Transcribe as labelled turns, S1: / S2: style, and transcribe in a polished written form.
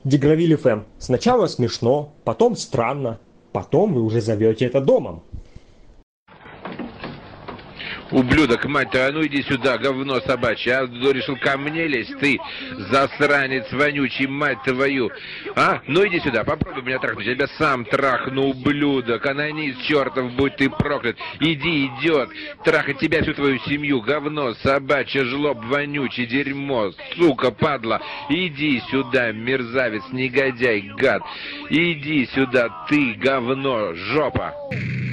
S1: Дегравиль ФМ. Сначала смешно, потом странно, потом вы уже зовете это домом.
S2: Ублюдок, мать твою, а ну иди сюда, говно собачье, а решил ко мне лезть, ты, засранец вонючий, мать твою, а? Ну иди сюда, попробуй меня трахнуть, я тебя сам трахну, ублюдок, анонист чертов, будь ты проклят, иди, идиот, трахать тебя, всю твою семью, говно собачье, жлоб вонючий, дерьмо, сука, падла, иди сюда, мерзавец, негодяй, гад, иди сюда, ты, говно, жопа.